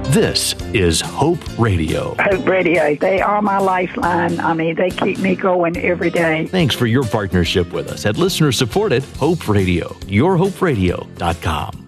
This is Hope Radio. Hope Radio. They are my lifeline. I mean, they keep me going every day. Thanks for your partnership with us at listener-supported Hope Radio. YourHopeRadio.com.